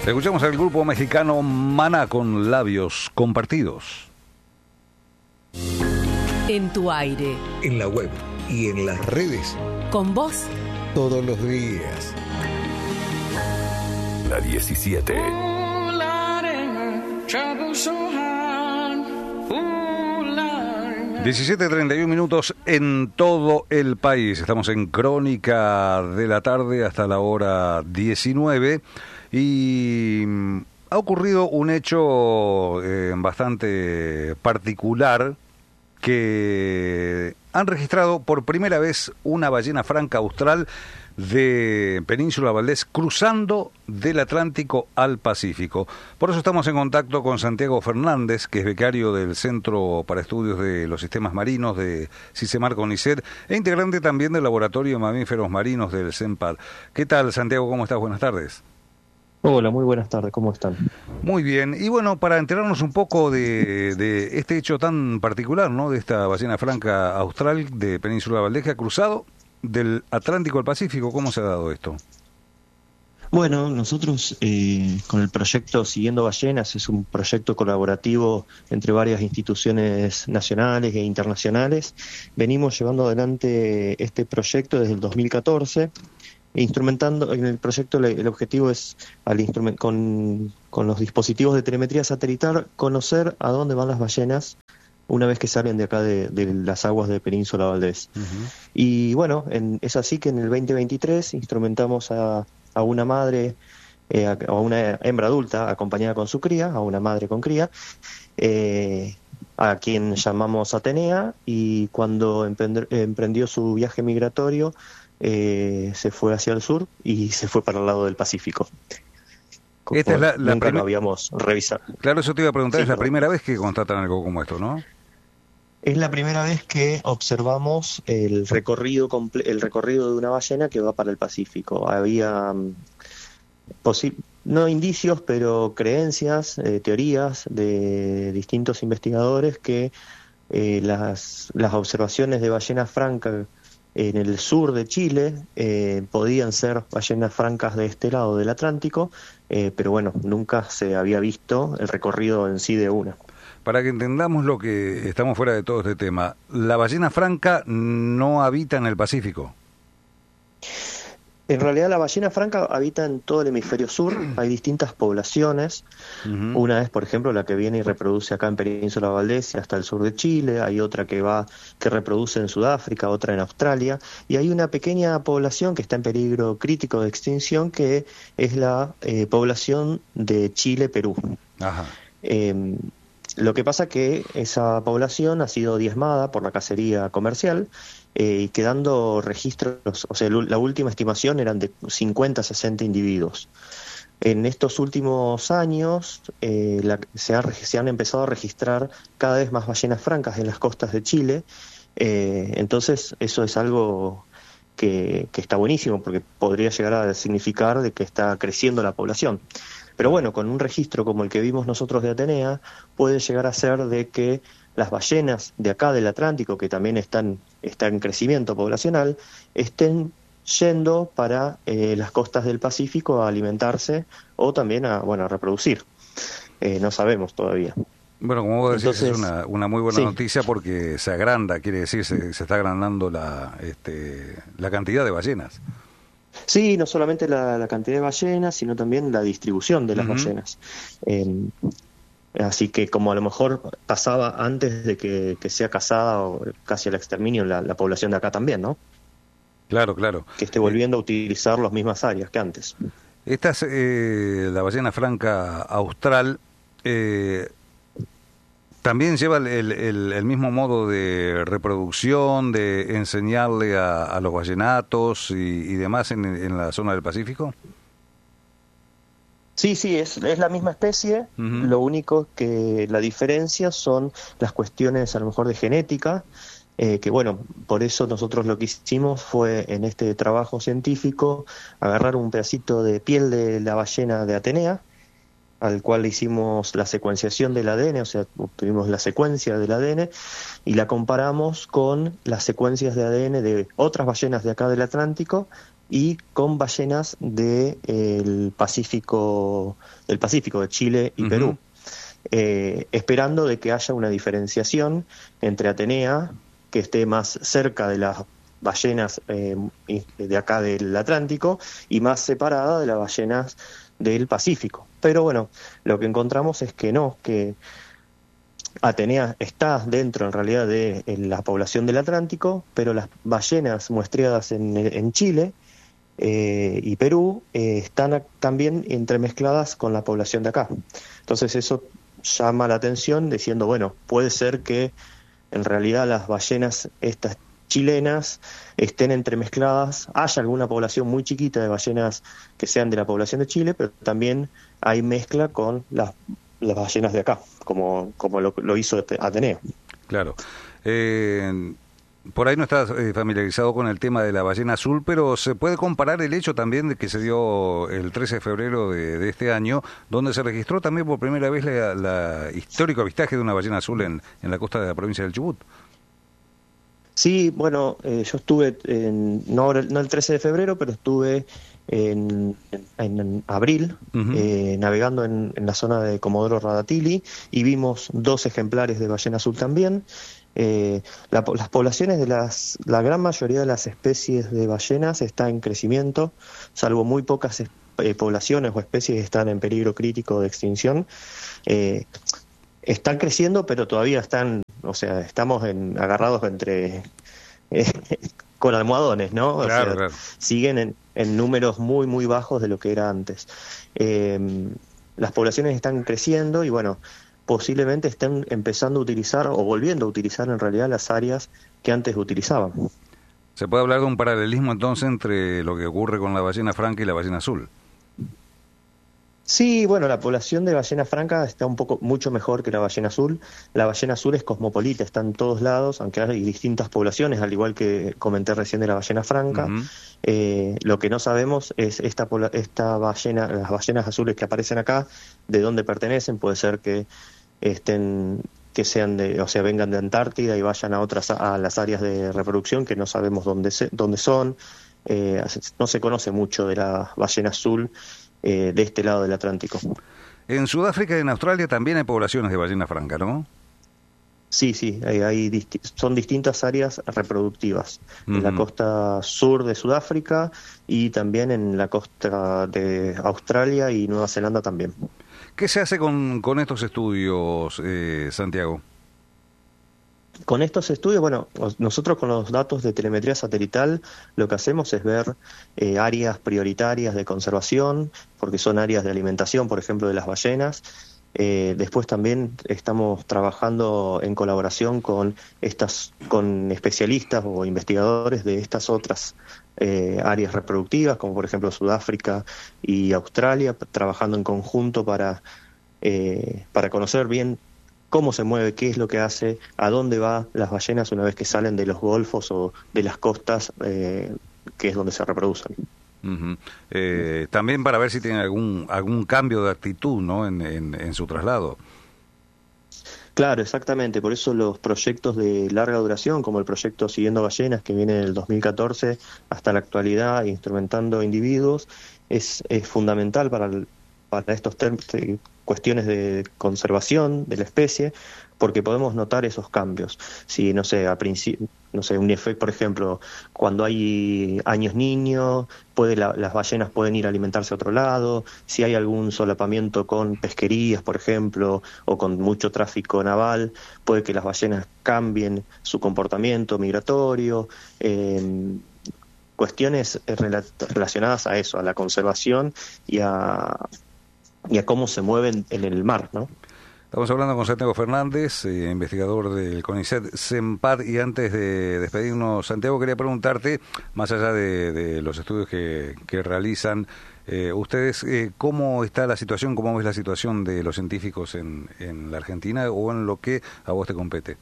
Escuchamos al grupo mexicano Maná con Labios Compartidos. En tu aire. En la web y en las redes. Con vos. Todos los días. La 17. 17:31 en todo el país. Estamos en Crónica de la Tarde hasta la hora 19 y ha ocurrido un hecho bastante particular, que han registrado por primera vez una ballena franca austral de Península Valdés cruzando del Atlántico al Pacífico. Por eso estamos en contacto con Santiago Fernández, que es becario del Centro para Estudios de los Sistemas Marinos de CICEMAR CONICET e integrante también del Laboratorio de Mamíferos Marinos del CENPAD. ¿Qué tal, Santiago? ¿Cómo estás? Buenas tardes. Hola, muy buenas tardes, ¿cómo están? Muy bien, y bueno, para enterarnos un poco de este hecho tan particular, ¿no?, de esta ballena franca austral de Península Valdés que ha cruzado del Atlántico al Pacífico, ¿cómo se ha dado esto? Bueno, nosotros con el proyecto Siguiendo Ballenas, es un proyecto colaborativo entre varias instituciones nacionales e internacionales. Venimos llevando adelante este proyecto desde el 2014. Instrumentando en el proyecto, el objetivo es con los dispositivos de telemetría satelital conocer a dónde van las ballenas una vez que salen de acá de las aguas de Península Valdés. Uh-huh. Y bueno, es así que en el 2023 instrumentamos a una madre, a una hembra adulta acompañada con su cría, a una madre con cría, a quien llamamos Atenea, y cuando emprendió su viaje migratorio, se fue hacia el sur y se fue para el lado del Pacífico. Esta es la nunca lo habíamos revisado. Claro, eso te iba a preguntar, Sí, es la primera vez que constatan algo como esto, ¿no? Es la primera vez que observamos el recorrido de una ballena que va para el Pacífico. Había no indicios, pero creencias, teorías de distintos investigadores que las observaciones de ballenas francas en el sur de Chile podían ser ballenas francas de este lado del Atlántico, pero bueno, nunca se había visto el recorrido en sí de una. Para que entendamos lo que estamos fuera de todo este tema, ¿la ballena franca no habita en el Pacífico? En realidad la ballena franca habita en todo el hemisferio sur. Hay distintas poblaciones. Uh-huh. Una es, por ejemplo, la que viene y reproduce acá en Península Valdés y hasta el sur de Chile. Hay otra que reproduce en Sudáfrica, otra en Australia. Y hay una pequeña población que está en peligro crítico de extinción, que es la población de Chile-Perú. Ajá. Lo que pasa que esa población ha sido diezmada por la cacería comercial, y quedando registros, o sea, la última estimación eran de 50 a 60 individuos. En estos últimos años se han empezado a registrar cada vez más ballenas francas en las costas de Chile, entonces eso es algo que está buenísimo, porque podría llegar a significar de que está creciendo la población. Pero bueno, con un registro como el que vimos nosotros de Atenea, puede llegar a ser de que las ballenas de acá del Atlántico, que también están en crecimiento poblacional, estén yendo para las costas del Pacífico a alimentarse o también a reproducir. No sabemos todavía. Bueno, como vos decís, entonces, es una muy buena noticia, porque se agranda, quiere decir, se está agrandando la cantidad de ballenas. Sí, no solamente la cantidad de ballenas, sino también la distribución de las ballenas. Así que como a lo mejor pasaba antes de que sea cazada o casi al exterminio la población de acá también, ¿no? Claro, claro. Que esté volviendo a utilizar las mismas áreas que antes. Esta es la ballena franca austral. También lleva el mismo modo de reproducción, de enseñarle a los ballenatos y demás en la zona del Pacífico. Sí, es la misma especie. Uh-huh. Lo único que la diferencia son las cuestiones a lo mejor de genética, que bueno, por eso nosotros lo que hicimos fue en este trabajo científico agarrar un pedacito de piel de la ballena de Atenea, al cual le hicimos la secuenciación del ADN, o sea, obtuvimos la secuencia del ADN y la comparamos con las secuencias de ADN de otras ballenas de acá del Atlántico y con ballenas del Pacífico, de Chile y Perú. Esperando de que haya una diferenciación entre Atenea, que esté más cerca de las ballenas de acá del Atlántico, y más separada de las ballenas del Pacífico. Pero bueno, lo que encontramos es que no, que Atenea está dentro en realidad de la población del Atlántico, pero las ballenas muestreadas en Chile y Perú están también entremezcladas con la población de acá. Entonces eso llama la atención diciendo, bueno, puede ser que en realidad las ballenas estas chilenas estén entremezcladas, haya alguna población muy chiquita de ballenas que sean de la población de Chile, pero también hay mezcla con las ballenas de acá, como lo hizo Atenea. Claro. Por ahí no estás familiarizado con el tema de la ballena azul, pero se puede comparar el hecho también de que se dio el 13 de febrero de este año, donde se registró también por primera vez la histórico avistaje de una ballena azul en la costa de la provincia del Chubut. Sí, bueno, yo estuve, no el 13 de febrero, pero estuve en abril, navegando en la zona de Comodoro Radatili, y vimos 2 ejemplares de ballena azul también. Las poblaciones de la gran mayoría de las especies de ballenas está en crecimiento, salvo muy pocas poblaciones o especies que están en peligro crítico de extinción. Están creciendo, pero todavía estamos agarrados entre con almohadones, ¿no? Claro. Siguen en números muy, muy bajos de lo que era antes. Las poblaciones están creciendo y bueno, posiblemente estén empezando a utilizar o volviendo a utilizar en realidad las áreas que antes utilizaban. ¿Se puede hablar de un paralelismo entonces entre lo que ocurre con la ballena franca y la ballena azul? Sí, bueno, la población de ballena franca está mucho mejor que la ballena azul. La ballena azul es cosmopolita, está en todos lados, aunque hay distintas poblaciones, al igual que comenté recién de la ballena franca. Lo que no sabemos es esta ballena, las ballenas azules que aparecen acá, de dónde pertenecen. Puede ser que sean vengan de Antártida y vayan a las áreas de reproducción que no sabemos dónde son. No se conoce mucho de la ballena azul de este lado del Atlántico. En Sudáfrica y en Australia también hay poblaciones de ballena franca, ¿no? Sí, son distintas áreas reproductivas, en la costa sur de Sudáfrica y también en la costa de Australia y Nueva Zelanda también. ¿Qué se hace con estos estudios, Santiago? Con estos estudios, bueno, nosotros con los datos de telemetría satelital lo que hacemos es ver áreas prioritarias de conservación, porque son áreas de alimentación, por ejemplo, de las ballenas. Después también estamos trabajando en colaboración con especialistas o investigadores de estas otras áreas reproductivas, como por ejemplo Sudáfrica y Australia, trabajando en conjunto para conocer bien cómo se mueve, qué es lo que hace, a dónde van las ballenas una vez que salen de los golfos o de las costas, que es donde se reproducen. También para ver si tienen algún cambio de actitud, ¿no? en su traslado. Claro, exactamente. Por eso los proyectos de larga duración, como el proyecto Siguiendo Ballenas, que viene del 2014 hasta la actualidad, instrumentando individuos, es fundamental para estos cuestiones de conservación de la especie, porque podemos notar esos cambios. Si, no sé, un efecto, por ejemplo, cuando hay años niños, las ballenas pueden ir a alimentarse a otro lado. Si hay algún solapamiento con pesquerías, por ejemplo, o con mucho tráfico naval, puede que las ballenas cambien su comportamiento migratorio. Cuestiones relacionadas a eso, a la conservación y a cómo se mueven en el mar, ¿no? Estamos hablando con Santiago Fernández, investigador del CONICET CENPAD, y antes de despedirnos, Santiago, quería preguntarte, más allá de los estudios que realizan ustedes, ¿cómo está la situación, cómo ves la situación de los científicos en la Argentina o en lo que a vos te compete?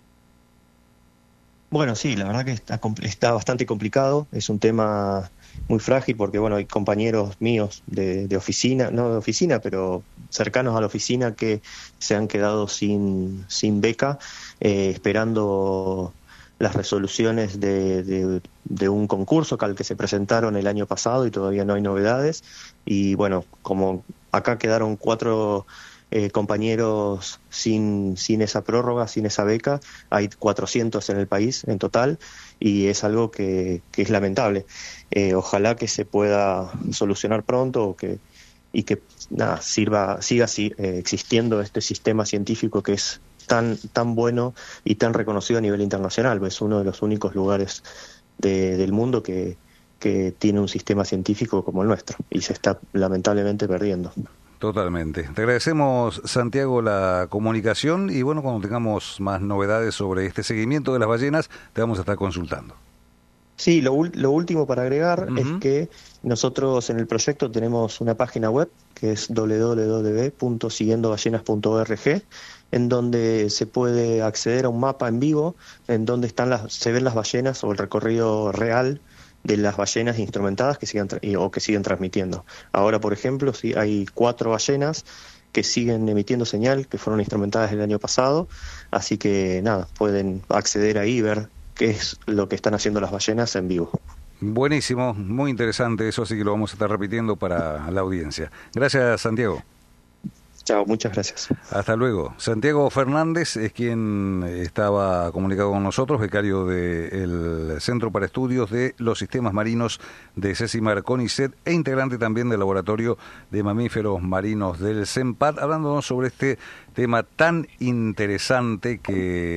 Bueno, sí, la verdad que está bastante complicado, es un tema muy frágil porque, bueno, hay compañeros míos de oficina, no de oficina, pero cercanos a la oficina que se han quedado sin beca, esperando las resoluciones de un concurso al que se presentaron el año pasado y todavía no hay novedades. Y bueno, como acá quedaron 4 compañeros sin esa prórroga, sin esa beca, hay 400 en el país en total, y es algo que es lamentable. Ojalá que se pueda solucionar pronto y que nada, siga así, existiendo este sistema científico que es tan bueno y tan reconocido a nivel internacional. Es uno de los únicos lugares del mundo que tiene un sistema científico como el nuestro, y se está lamentablemente perdiendo. Totalmente. Te agradecemos, Santiago, la comunicación, y bueno, cuando tengamos más novedades sobre este seguimiento de las ballenas, te vamos a estar consultando. Sí, lo último para agregar es que nosotros en el proyecto tenemos una página web que es www.siguiendoballenas.org, en donde se puede acceder a un mapa en vivo en donde se ven las ballenas, o el recorrido real de las ballenas instrumentadas que siguen transmitiendo. Ahora, por ejemplo, sí, hay 4 ballenas que siguen emitiendo señal, que fueron instrumentadas el año pasado, así que nada, pueden acceder ahí y ver qué es lo que están haciendo las ballenas en vivo. Buenísimo, muy interesante eso, así que lo vamos a estar repitiendo para la audiencia. Gracias, Santiago. Chao, muchas gracias. Hasta luego. Santiago Fernández es quien estaba comunicado con nosotros, becario del Centro para Estudios de los Sistemas Marinos de Cecimar CONICET e integrante también del Laboratorio de Mamíferos Marinos del CENPAD, hablándonos sobre este tema tan interesante que